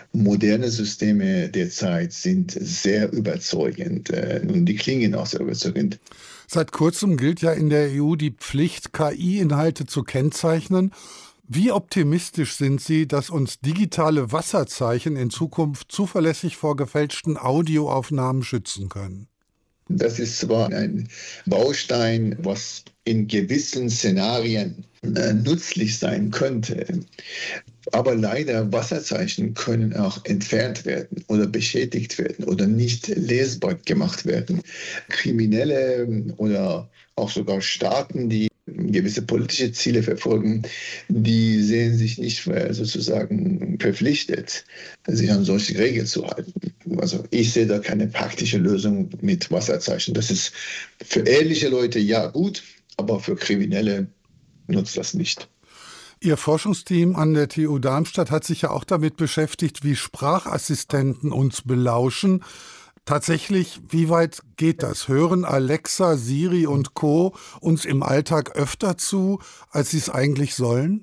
moderne Systeme derzeit sind sehr überzeugend und die klingen auch sehr überzeugend. Seit kurzem gilt ja in der EU die Pflicht, KI-Inhalte zu kennzeichnen. Wie optimistisch sind Sie, dass uns digitale Wasserzeichen in Zukunft zuverlässig vor gefälschten Audioaufnahmen schützen können? Das ist zwar ein Baustein, was in gewissen Szenarien nützlich sein könnte, aber leider Wasserzeichen können auch entfernt werden oder beschädigt werden oder nicht lesbar gemacht werden. Kriminelle oder auch sogar Staaten, die gewisse politische Ziele verfolgen, die sehen sich nicht sozusagen verpflichtet, sich an solche Regeln zu halten. Also ich sehe da keine praktische Lösung mit Wasserzeichen. Das ist für ehrliche Leute ja gut, aber für Kriminelle nutzt das nicht. Ihr Forschungsteam an der TU Darmstadt hat sich ja auch damit beschäftigt, wie Sprachassistenten uns belauschen. Tatsächlich, wie weit geht das? Hören Alexa, Siri und Co. uns im Alltag öfter zu, als sie es eigentlich sollen?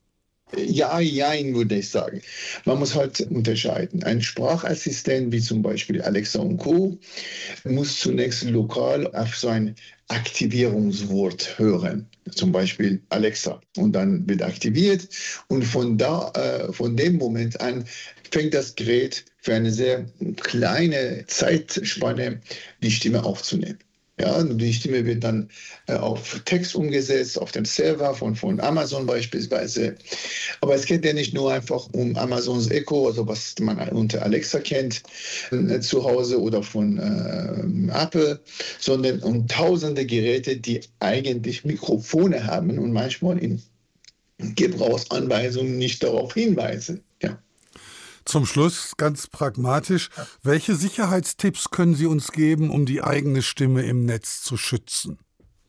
Ja, jein, würde ich sagen. Man muss halt unterscheiden. Ein Sprachassistent wie zum Beispiel Alexa und Co. muss zunächst lokal auf so ein Aktivierungswort hören, zum Beispiel Alexa. Und dann wird aktiviert und von dem Moment an fängt das Gerät für eine sehr kleine Zeitspanne die Stimme aufzunehmen. Ja, die Stimme wird dann auf Text umgesetzt, auf dem Server von Amazon beispielsweise. Aber es geht ja nicht nur einfach um Amazons Echo, also was man unter Alexa kennt, zu Hause oder von Apple, sondern um tausende Geräte, die eigentlich Mikrofone haben und manchmal in Gebrauchsanweisungen nicht darauf hinweisen. Ja. Zum Schluss ganz pragmatisch, welche Sicherheitstipps können Sie uns geben, um die eigene Stimme im Netz zu schützen?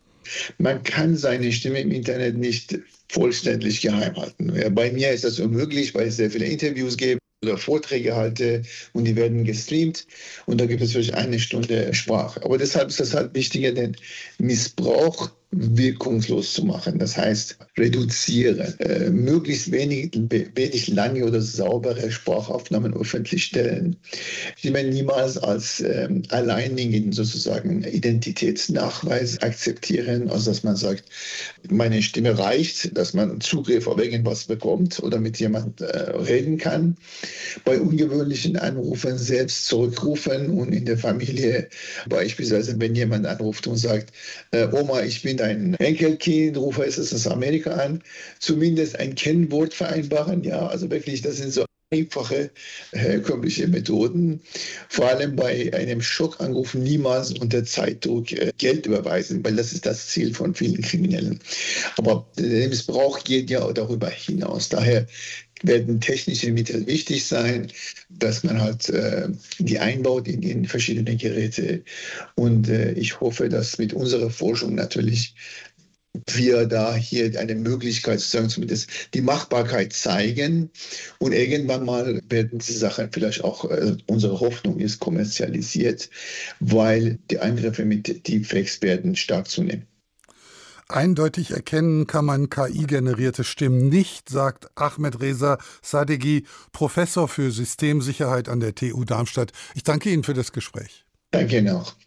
Man kann seine Stimme im Internet nicht vollständig geheim halten. Ja, bei mir ist das unmöglich, weil ich sehr viele Interviews gebe oder Vorträge halte und die werden gestreamt und da gibt es natürlich eine Stunde Sprache. Aber deshalb ist das halt wichtiger, den Missbrauch wirkungslos zu machen. Das heißt, reduzieren, möglichst wenig lange oder saubere Sprachaufnahmen öffentlich stellen. Die man niemals als alleinigen sozusagen Identitätsnachweis akzeptieren, also dass man sagt, meine Stimme reicht, dass man Zugriff auf irgendwas bekommt oder mit jemand reden kann. Bei ungewöhnlichen Anrufen selbst zurückrufen und in der Familie beispielsweise, wenn jemand anruft und sagt, Oma, ich bin dein Enkelkind, rufe es aus Amerika an, zumindest ein Kennwort vereinbaren. Ja, also wirklich, das sind so einfache, herkömmliche Methoden. Vor allem bei einem Schockanruf niemals unter Zeitdruck Geld überweisen, weil das ist das Ziel von vielen Kriminellen. Aber der Missbrauch geht ja darüber hinaus. Daher werden technische Mittel wichtig sein, dass man halt die einbaut in die verschiedenen Geräte. Und ich hoffe, dass mit unserer Forschung natürlich wir da hier eine Möglichkeit, sozusagen zumindest die Machbarkeit zeigen. Und irgendwann mal werden diese Sachen vielleicht auch, unsere Hoffnung ist, kommerzialisiert, weil die Angriffe mit Deepfakes werden stark zunehmen. Eindeutig erkennen kann man KI-generierte Stimmen nicht, sagt Ahmed Reza Sadeghi, Professor für Systemsicherheit an der TU Darmstadt. Ich danke Ihnen für das Gespräch. Danke Ihnen auch.